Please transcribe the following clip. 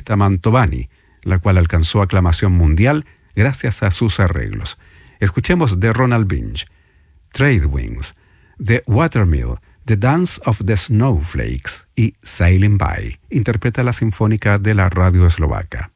Roberta Mantovani, la cual alcanzó aclamación mundial gracias a sus arreglos. Escuchemos de Ronald Binge, Trade Winds, The Watermill, The Dance of the Snowflakes y Sailing By. Interpreta la Sinfónica de la Radio Eslovaca.